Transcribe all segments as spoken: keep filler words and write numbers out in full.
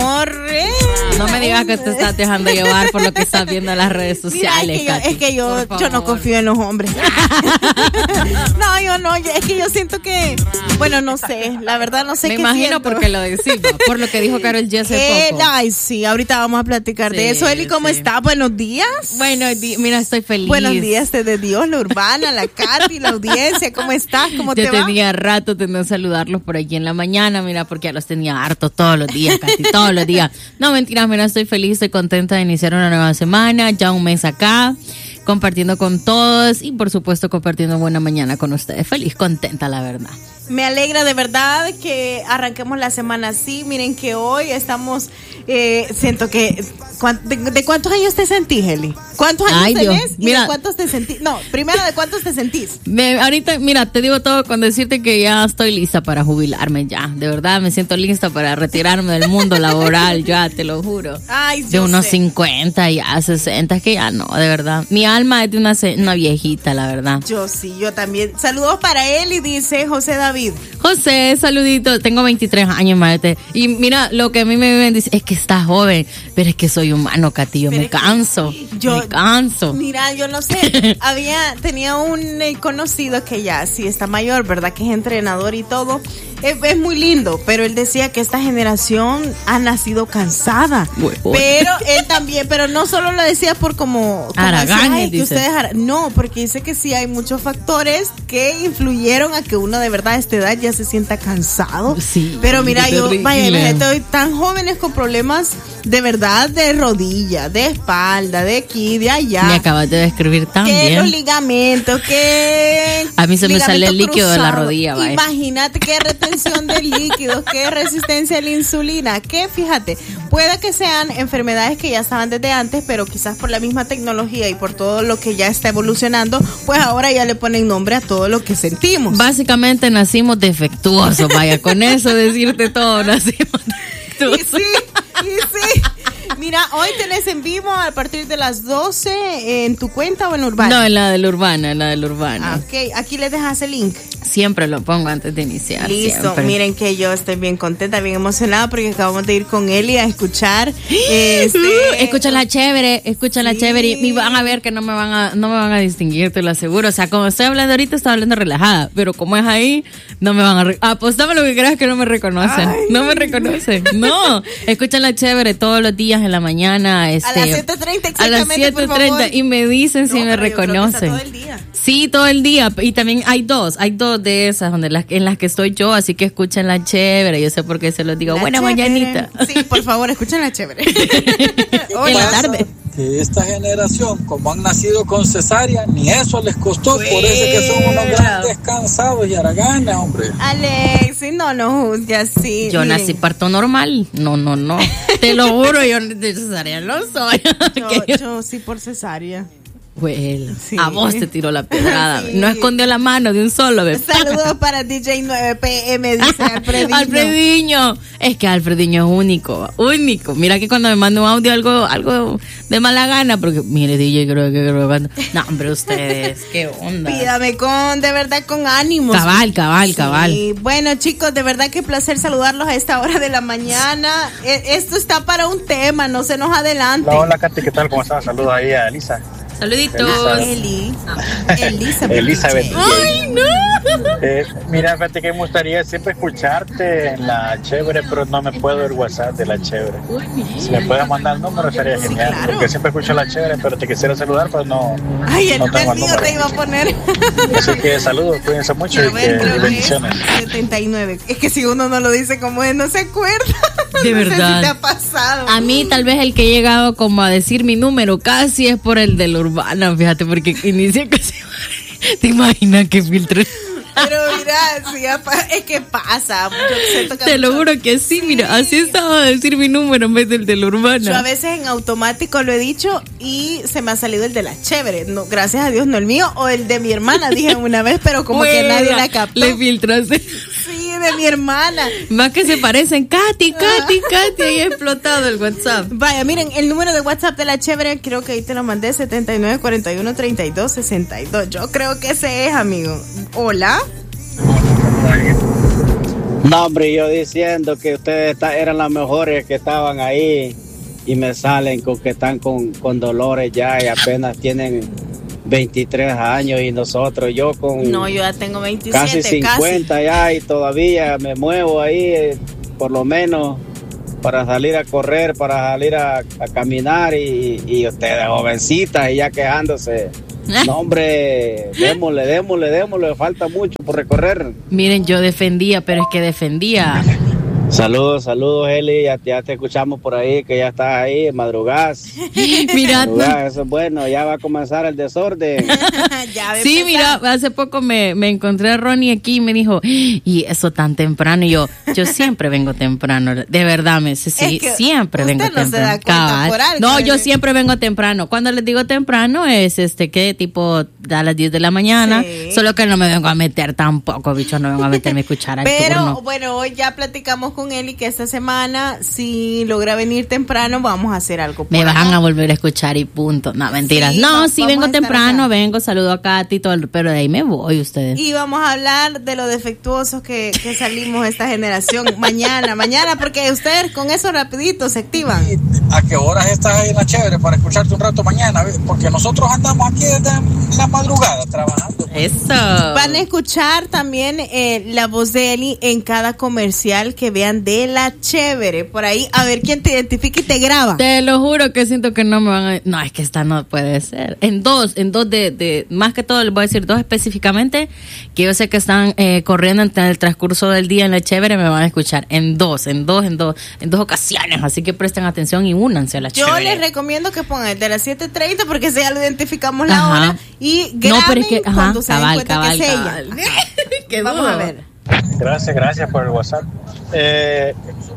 amor. Eh. No me digas que te estás dejando llevar por lo que estás viendo en las redes sociales. Mira, es que, yo, es que yo, yo no confío en los hombres. No, yo no, es que yo siento que, bueno, no sé, la verdad no sé me qué imagino siento. Porque lo decimos, por lo que dijo Karol G hace eh, poco. Ay, sí, ahorita vamos a platicar sí, de eso. Eli, ¿cómo sí. está? Buenos días. Buenos días, mira, estoy feliz. Buenos días desde Dios, la Urbana, la Katy, la audiencia, ¿cómo estás? ¿Cómo Yo te va? tenía rato de saludarlos por aquí en la mañana, mira, porque ya los tenía hartos todos los días, casi todos los días. No, mentiras, mira, estoy feliz, estoy contenta de iniciar una nueva semana, ya un mes acá, compartiendo con todos y por supuesto compartiendo buena mañana con ustedes. Feliz, contenta, la verdad. Me alegra de verdad que arranquemos la semana así. Miren que hoy estamos, eh, siento que, ¿de, de cuántos años te sentís, Eli? ¿Cuántos años Ay, tenés? Dios. ¿Y Mira, de cuántos te sentís? No, primero, ¿de cuántos te sentís? Me, ahorita, mira, te digo todo con decirte que ya estoy lista para jubilarme ya. De verdad, me siento lista para retirarme del mundo laboral, ya, te lo juro. Ay, de unos sé. cincuenta ya, sesenta, es que ya no, de verdad. Mi alma es de una, una viejita, la verdad. Yo sí, yo también. Saludos para él y dice José David. José, saludito, tengo veintitrés años, madre. Y mira, lo que a mí me ven dice es que estás joven, pero es que soy humano, Katy, yo pero me canso, yo, me canso. Mira, yo no sé, había, tenía un eh, conocido que ya sí está mayor, ¿verdad? Que es entrenador y todo. Es, es muy lindo, pero él decía que esta generación ha nacido cansada. Bueno, pero él también, pero no solo lo decía por como, como Araganes, decía, que ustedes ara- no, porque dice que sí hay muchos factores que influyeron a que uno de verdad a esta edad ya se sienta cansado. Sí. Pero mira, yo, vaya, imagínate hoy tan jóvenes con problemas de verdad de rodilla, de espalda, de aquí, de allá. Me acabas de describir tan que bien. Los ligamentos, que a mí se me sale el líquido cruzado. De la rodilla, vaya. Imagínate qué retención de líquidos, qué resistencia a la insulina, que fíjate, puede que sean enfermedades que ya estaban desde antes, pero quizás por la misma tecnología y por todo lo que ya está evolucionando, pues ahora ya le ponen nombre a todo lo que sentimos. Básicamente nacimos defectuosos, vaya, con eso decirte todo, nacimos defectuosos. Y sí, y sí. Mira, hoy tenés en vivo a partir de las doce en tu cuenta o en Urbana. No, en la de la Urbana, en la de la Urbana. Ah, ok, aquí les dejas el link. Siempre lo pongo antes de iniciar. Listo, siempre. Miren que yo estoy bien contenta, bien emocionada porque acabamos de ir con Eli a escuchar. Este, uh, escucha la chévere, escucha la sí. chévere y van a ver que no me van a, no me van a distinguir, te lo aseguro. O sea, como estoy hablando ahorita, estoy hablando relajada, pero como es ahí, no me van a... Re- Apostame lo que creas que no me reconocen. Ay. No me reconocen. No, escuchan la chévere todos los días en la mañana. Este, a las siete treinta exactamente, a las siete treinta y me dicen no, si me reconocen. Todo el día. Sí, todo el día. Y también hay dos, hay dos de esas donde las, en las que estoy yo, así que escuchen la chévere. Yo sé por qué se los digo. La Buena chévere. Mañanita. Sí, por favor, escuchen la chévere. En la tarde. Que esta generación, como han nacido con cesárea, ni eso les costó, pues, por eso que son unos grandes cansados y haraganes, hombre. Alex, no, no juzgues así. Yo miren. nací parto normal. No, no, no. Te lo juro, yo de cesárea no soy. Yo, yo... yo sí por cesárea. Well, sí. A vos te tiró la pedrada. Sí. No escondió la mano de un solo. ¿Ves? Saludos para D J nueve P M, dice Alfrediño. Alfrediño. Es que Alfrediño es único, único. Mira que cuando me manda un audio algo algo de mala gana, porque mire D J, creo que creo que no, hombre, ustedes, qué onda. Pídame con, de verdad, con ánimos. Cabal, cabal, sí. cabal. Bueno, chicos, de verdad que placer saludarlos a esta hora de la mañana. Esto está para un tema, no se nos adelante. Hola, hola, Katy, ¿qué tal? ¿Cómo estás? Saludos ahí a Elisa. Saluditos. Eli. Elizabeth. Elizabeth. Ay, no. Eh, mira, fíjate que me gustaría siempre escucharte en la chévere, pero no me puedo el WhatsApp de la chévere. Si me puedes mandar el número sería sí, genial. Claro. Porque siempre escucho la chévere, pero te quisiera saludar, pero no. Ay, el no tengo el mío te iba a poner. Así que saludos, cuídense mucho y, ver, que, y bendiciones. setenta y nueve. Es que si uno no lo dice como es, no se acuerda. De no verdad. Sé si te ha pasado. A mí tal vez el que he llegado como a decir mi número casi es por el de la Urbana, fíjate, porque inicia casi. ¿Te imaginas que filtro? Pero mira, sí, es que pasa. Yo siento que te lo juro que sí, sí, mira, así estaba a decir mi número en vez del de la Urbana. Yo a veces en automático lo he dicho y se me ha salido el de la chévere. No, gracias a Dios no el mío o el de mi hermana, dije una vez, pero como Buena, que nadie la captó. Le filtraste. Sí, de mi hermana. Más que se parecen, Katy, Katy, Katy, ahí ha explotado el WhatsApp. Vaya, miren, el número de WhatsApp de la chévere, creo que ahí te lo mandé, setenta y nueve cuarenta y uno treinta y dos sesenta y dos. Yo creo que ese es, amigo. Hola. No, hombre, yo diciendo que ustedes está, eran las mejores que estaban ahí y me salen con que están con, con dolores ya y apenas tienen veintitrés años y nosotros, yo con No, yo ya tengo veintisiete, casi cincuenta casi. ya y todavía me muevo ahí, eh, por lo menos para salir a correr, para salir a, a caminar y, y ustedes jovencitas y ya quejándose. No, hombre, démosle, démosle, démosle, falta mucho por recorrer. Miren, yo defendía, pero es que defendía. Saludos, saludos, Eli, ya, ya te escuchamos por ahí, que ya estás ahí, madrugás. Mira, Madrugás, eso es bueno, ya va a comenzar el desorden. Ya ve sí, empezar. mira, hace poco me, me encontré a Ronnie aquí y me dijo, y eso tan temprano, y yo, yo siempre vengo temprano, de verdad, me dice, sí, Es que siempre usted vengo no se da temprano. cuenta Cabal. por algo, No, yo ¿eh? siempre vengo temprano. Cuando les digo temprano es este que tipo a las diez de la mañana, Sí. solo que no me vengo a meter tampoco, bicho, no vengo a meterme a escuchar al Pero turno. bueno, hoy ya platicamos con Eli que esta semana, si logra venir temprano, vamos a hacer algo. por Me van acá. a volver a escuchar y punto. No, mentiras. Sí, no, va- sí vamos a vengo estar temprano, acá. vengo, saludo a Katy, todo, el- pero de ahí me voy ustedes. Y vamos a hablar de lo defectuosos que, que salimos esta generación mañana, mañana, porque ustedes con eso rapidito se activan. ¿A qué horas estás ahí en la chévere para escucharte un rato mañana? Porque nosotros andamos aquí desde la madrugada trabajando. Eso. Van a escuchar también eh, la voz de Eli en cada comercial que vean de la chévere. Por ahí, a ver quién te identifica y te graba. Te lo juro que siento que no me van a... No, es que esta no puede ser. En dos, en dos de... de más que todo, les voy a decir dos específicamente, que yo sé que están eh, corriendo en el transcurso del día en la chévere, me van a escuchar. En dos, en dos, en dos, en dos ocasiones. Así que presten atención y únanse a la Yo chévere. les recomiendo que pongan el de las siete treinta porque ese ya lo identificamos la Ajá. hora y graben No, pero es que... Ajá, cuando se den cabal, cuenta cabal, que es cabal. ella. Ajá. Vamos a ver. Gracias, gracias por el WhatsApp. Eh,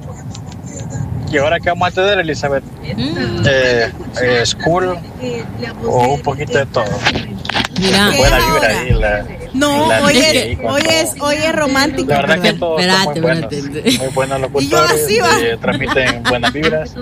¿Y ahora qué vamos a tener, Elizabeth? Eh, eh, ¿School o un poquito de todo? Mira, ¿Qué Buena es vibra ahora? ahí. La, No, la hoy D J es, ahí con hoy todo. es, hoy es romántico. La verdad que Espérate, todos son muy buenos, espérate. muy buenos Y yo locutores, así va. eh, transmiten buenas vibras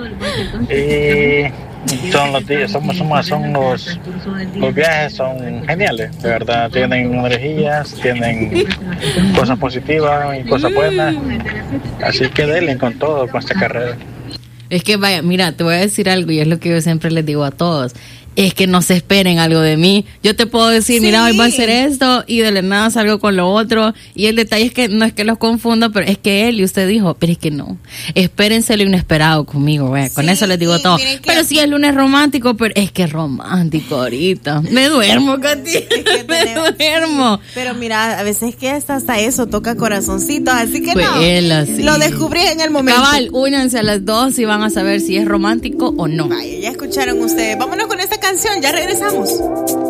y son los días, somos, somos, son los, los viajes son geniales, de verdad, tienen energías, tienen cosas positivas y cosas buenas, así que denle con todo con esta carrera. es que vaya, mira, te voy a decir algo y es lo que yo siempre les digo a todos. Es que no se esperen algo de mí. Yo te puedo decir, Sí. mira, hoy voy a hacer esto y de la nada salgo con lo otro. Y el detalle es que no es que los confunda, pero es que él y usted dijo, pero es que no. Espérense lo inesperado conmigo, vea. Con Sí, eso les digo y todo. miren que- Pero si es lunes romántico, pero es que es romántico ahorita. Me duermo, Katy. Es que Me tenemos- duermo. Pero mira, a veces que hasta, hasta eso toca corazoncitos, así que Pues no. él así. Lo descubrí en el momento. Cabal, únanse a las dos y van a saber si es romántico o no. Vaya, ya escucharon ustedes. Vámonos con esta canción, ya regresamos.